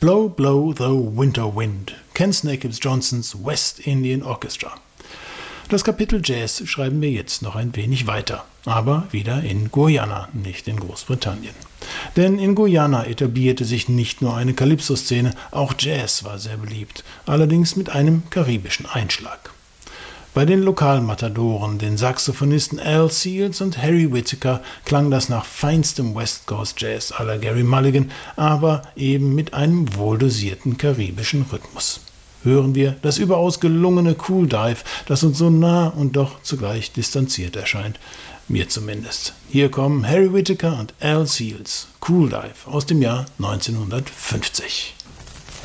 Blow, Blow the Winter Wind, Ken Snakes Johnsons West Indian Orchestra. Das Kapitel Jazz schreiben wir jetzt noch ein wenig weiter, aber wieder in Guyana, nicht in Großbritannien. Denn in Guyana etablierte sich nicht nur eine Calypso-Szene, auch Jazz war sehr beliebt, allerdings mit einem karibischen Einschlag. Bei den Lokalmatadoren, den Saxophonisten Al Seals und Harry Whittaker, klang das nach feinstem West Coast Jazz à la Gary Mulligan, aber eben mit einem wohldosierten karibischen Rhythmus. Hören wir das überaus gelungene Cool Dive, das uns so nah und doch zugleich distanziert erscheint. Mir zumindest. Hier kommen Harry Whittaker und Al Seals, Cool Dive aus dem Jahr 1950.